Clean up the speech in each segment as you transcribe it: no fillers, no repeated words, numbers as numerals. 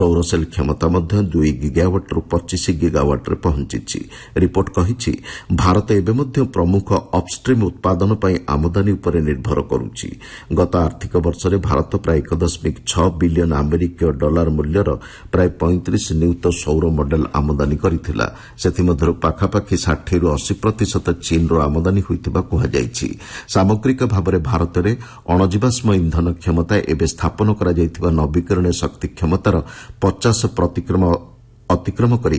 सौरसेल क्षमता 2 गीगावाट्रु 25 गीगावाट्रे पहुंची। रिपोर्ट कहिछि भारत एबे मध्य प्रमुख अपस्ट्रीम उत्पादन पर आमदानी उपर निर्भर करुछि। गत आर्थिक वर्ष में भारत प्राय 1.6 बिलियन अमेरिकीय डॉलर मूल्यर प्राय 35 नियुत सौर मॉडल आमदानी करिथिला। सेथिमध्यरु पाखापाखि 60 रु 80% चीनर आमदानी होइतिबा कुहाଯାଇଛି। सामग्रिक भाव में भारत में अणजीवाश्म इंधन क्षमता एबे स्थापन करा जाइथिबा नवीकरणीय शक्ति क्षमतार 50% अतिक्रम करी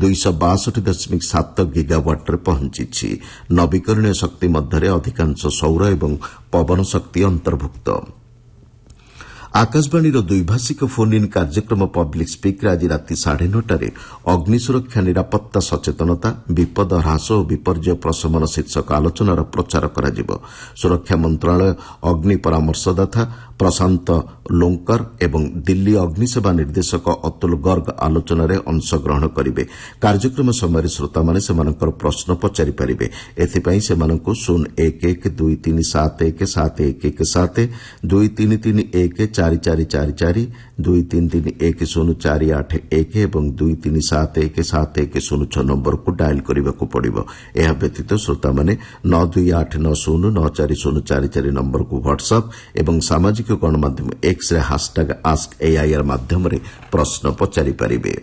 262.7 गीगावाट्रे पहुंची। नवीकरणीय शक्ति मध्य अधिकांश सौर एवं पवन शक्ति अंतर्भुक्त। आकाशवाणीर द्विभाषिक फोन इन कार्यक्रम पब्लिक स्पीक आज राति 9:30 अग्निसुरक्षा निरापत्ता सचेतनता विपद ह्रास और विपर्यय प्रशमन शीर्षक आलोचनार प्रचार कराजिब। सुरक्षा मंत्रालय अग्नि परामर्शदाता प्रशांत लोंकर एवं दिल्ली अग्निसेवा निर्देशक अतुल गर्ग आलोचना अंशग्रहण करेंगे। कार्यक्रम समय श्रोता मैंने सेमानकर प्रश्न पचारि पारिबे। एथिपाई सेमानकु 01123717171 23314444 2331104881 एवं 23717106 नंबर को डायल करने पड़िबो। एहा व्यतीत श्रोता मैंने 9289094044 नंबर को व्हाट्सएप एवं सामाजिक गणमाध्यम एक्स रे हाशटैग आस्क एआईआर माध्यम प्रश्न पचारि पारिबे।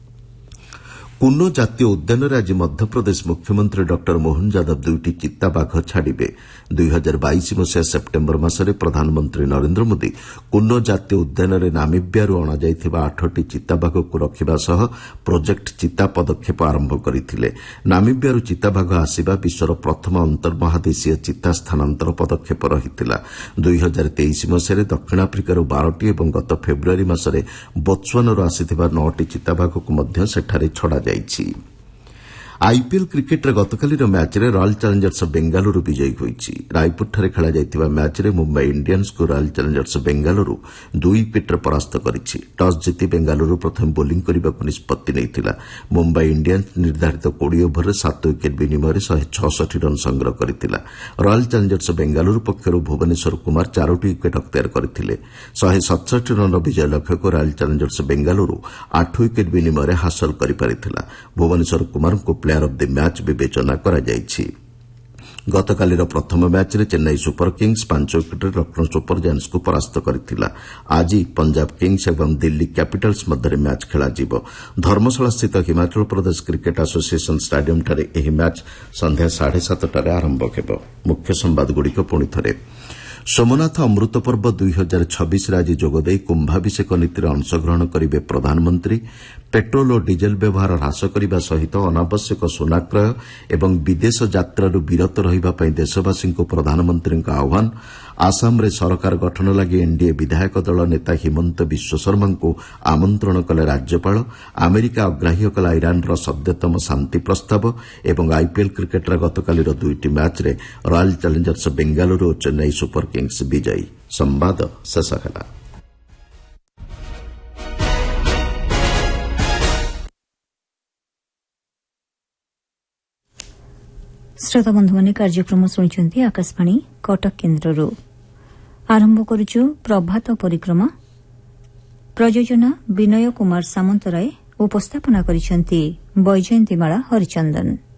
कुन्नो जातीय उद्यान आज मध्यप्रदेश मुख्यमंत्री डॉक्टर मोहन यादव 2टी चिताबाघ छाड़े। 2022 मसीहा सेप्टेम्बर मासरे प्रधानमंत्री नरेंद्र मोदी कुन्नो जातीय उद्यान नामिबियारू अणाଯାଇଥିବା 8ଟି चिताबाघ को रखिबा सह प्रोजेक्ट चिता पदक्षेप आरंभ करथिले। नामिबियारू चिताबाघ आसिबा विश्वर प्रथम अंतर्महादेशीय चिता स्थानांतर पदक्षेप रहितिला। 2023 मसीहा दक्षिण आफ्रिकार 12टी एवं गत फेब्रुआरी मासरे बोत्सवानारू आसिथिबा 9टी चिताबाघ को मध्य सेठारे छड़ा जाइछि। आईपीएल क्रिकेट गतकालीर मैच रे रॉयल चैलेंजर्स बेंगालुरु विजयी होइछि। रायपुरଠାରେ खेला जाइतिबा मैच रे मुंबई इंडियंस को रॉयल चैलेंजर्स बेंगालुरु 2 विकेट परास्त करिछि। टॉस जीति बेंगालुरु प्रथम बोलिंग करबाकु निष्पत्ति नैथिला। मुंबई इंडियंस निर्धारित 20 ओभर रे 7 विकेट विनिमय 166 रन संग्रह करथिला। Royal Challengers Bengaluru पक्षरु Bhuvneshwar Kumar 4टी wicket अख्तियार करथिले। 167 रन विजय लक्ष्य को रॉयल चैलेंजर्स बेंगालुरु 8 विकेट विनिमय हासिल करि पारिथिला। भुवनेश्वर कुमार को प्लेयर ऑफ द मैच विवेचना करा जायछि। गतकालीर प्रथम मैच रे Chennai super Kings 5 wicket Lucknow super giants को परास्त करथिला। आज पंजाब किंग्स एवं दिल्ली कैपिटल्स मध्य मैच खेला जिवो। धर्मशाला स्थित Himachal Pradesh cricket association stadium ठारे एही मैच संध्या 7:30 आरंभ हेबो। मुख्य संवाद गुड़िक पुणी थरे। सोमनाथ अमृत पर्व 2026 आज जोगदे कुंभाभिषेक नीतिर अंशग्रहण करेंगे प्रधानमंत्री। पेट्रोल और डीजेल व्यवहार ह्रास करने सहित अनावश्यक सुना क्रय एवं विदेश यात्रारू विरत रहिबा देशवासी को प्रधानमंत्री आह्वान। आसाम रे सरकार गठन लगी एनडीए विधायक दल नेता हिमंत बिश्व शर्मा को आमंत्रण कले राज्यपाल। अमेरिका अग्राह्य कला ईरान सद्यतम शांति प्रस्ताव एवं आईपीएल क्रिकेट गतकालीर 2टी मैच रे रॉयल चैलेंजर्स बेंगालुरु और चेन्नई सुपर किंग्स विजयी। संवाद शेष ହେଲା। श्रोता बंधु माने कार्यक्रम शुणुଛନ୍ତି आकाशवाणी कटक केन्द्रରୁ। आरंभ करुछु प्रभात परिक्रमा। प्रयोजना विनय कुमार सामंतराय उपस्थापना करिसेंती बैजयंतीमाला हरिचंदन।